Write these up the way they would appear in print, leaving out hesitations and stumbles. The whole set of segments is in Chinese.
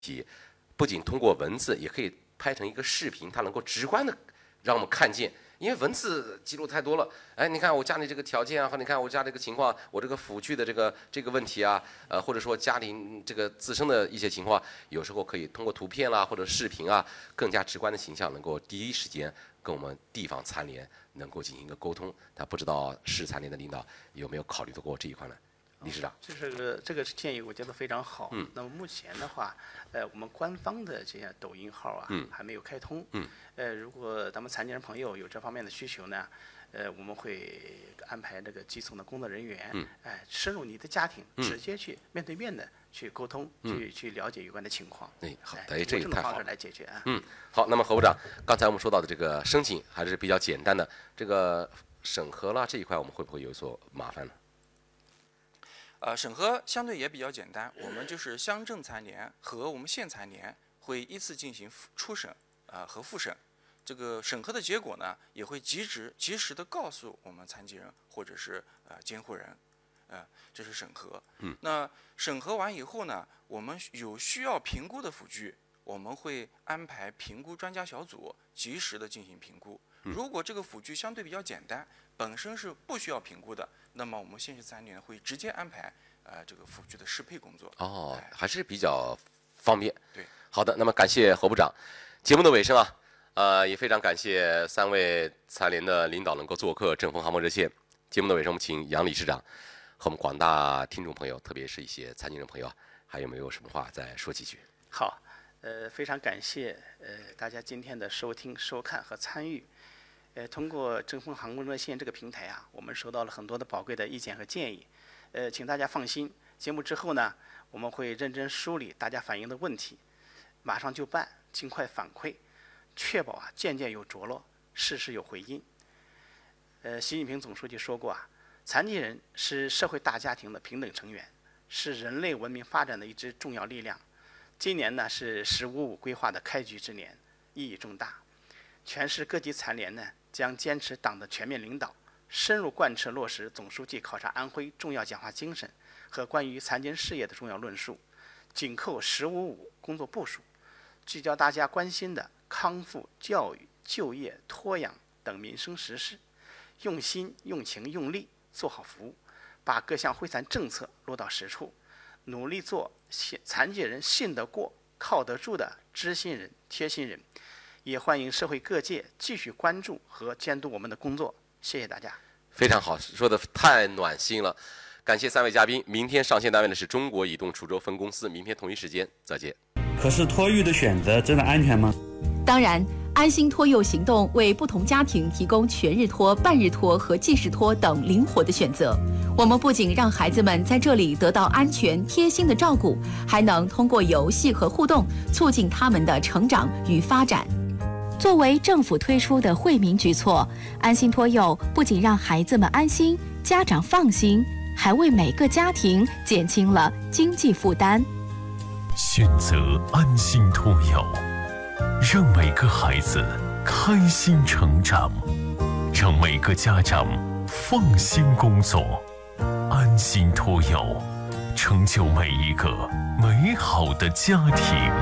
题，不仅通过文字，也可以拍成一个视频，它能够直观的让我们看见。因为文字记录太多了，哎，你看我家里这个条件啊，和你看我家这个情况，我这个辅具的这个问题啊，或者说家里这个自身的一些情况，有时候可以通过图片啦或者视频啊，更加直观的形象，能够第一时间跟我们地方残联能够进行一个沟通。他不知道市残联的领导有没有考虑过这一块呢？理事长， 这个建议我觉得非常好。那么目前的话，我们官方的这些抖音号啊，还没有开通。如果咱们残疾人朋友有这方面的需求呢，我们会安排这个基层的工作人员，深入你的家庭，直接去面对面的去沟通，去了解有关的情况。 好，这个太好了。 方式来解决啊。 好，那么何部长，刚才我们说到的这个申请还是比较简单的，这个审核啦这一块，我们会不会有所麻烦呢？ 审核相对也比较简单，我们就是乡镇残联和我们县残联会依次进行初审和复审。这个审核的结果呢，也会及时的告诉我们残疾人或者是监护人，这是审核。那审核完以后呢，我们有需要评估的辅具，我们会安排评估专家小组及时的进行评估。如果这个辅具相对比较简单，本身是不需要评估的，那么我们县市残联会直接安排这个辅具的适配工作。 还是比较方便。 对， 好的，那么感谢何部长。节目的尾声啊，也非常感谢3位残联的领导能够做客正风航梦热线。节目的尾声，我们请杨理事长和我们广大听众朋友，特别是一些残疾人朋友，还有没有什么话再说几句？ 好，非常感谢大家今天的收听、收看和参与。通过正风航空热线这个平台啊，我们收到了很多的宝贵的意见和建议。请大家放心，节目之后呢，我们会认真梳理大家反映的问题，马上就办，尽快反馈，确保件件有着落，事事有回应。习近平总书记说过残疾人是社会大家庭的平等成员，是人类文明发展的一支重要力量。今年呢是“15+5”规划的开局之年，意义重大。全市各级残联呢将坚持党的全面领导，深入贯彻落实总书记考察安徽重要讲话精神和关于残疾人事业的重要论述，紧扣“15+5”工作部署，聚焦大家关心的康复、教育、就业、托养等民生实事，用心、用情、用力做好服务，把各项惠残政策落到实处，努力做残疾人信得过、靠得住的知心人、贴心人。也欢迎社会各界继续关注和监督我们的工作。谢谢大家。 非常好，说的太暖心了。感谢3位嘉宾。明天上线单位的是中国移动滁州分公司，明天同一时间再见。 可是托育的选择真的安全吗？ 当然，安心托幼行动为不同家庭提供全日托、半日托和即时托等灵活的选择。我们不仅让孩子们在这里得到安全贴心的照顾，还能通过游戏和互动促进他们的成长与发展。作为政府推出的惠民举措，安心托幼不仅让孩子们安心、家长放心，还为每个家庭减轻了经济负担。 选择安心托幼，让每个孩子开心成长，让每个家长放心工作。安心托幼，成就每一个美好的家庭。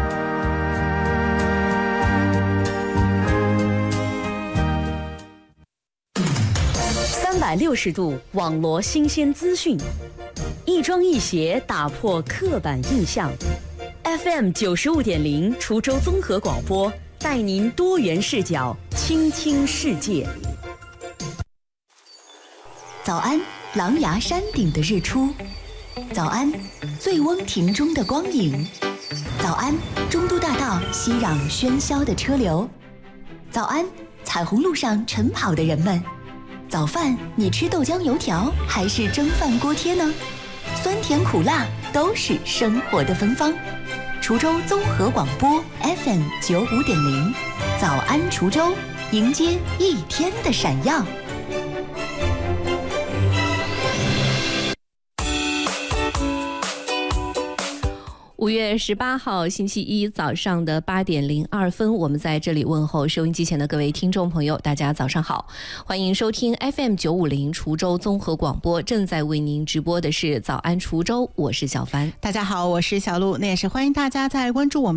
360度网罗新鲜资讯，一庄一协打破刻板印象。FM 95.0滁州综合广播，带您多元视角倾听世界。 早安，狼牙山顶的日出；早安，醉翁亭中的光影；早安，中都大道熙攘喧嚣的车流；早安，彩虹路上晨跑的人们。早饭你吃豆浆油条还是蒸饭锅贴呢？酸甜苦辣都是生活的芬芳。滁州综合广播 FM 95.0，早安滁州，迎接一天的闪耀。 5 5月18号星期一早上的8点02分，我们在这里问候收音机前的各位听众朋友，大家早上好，欢迎收听 FM 950滁州综合广播，正在为您直播的是早安滁州，我是小帆。 大家好，我是小璐，那也是欢迎大家在关注我们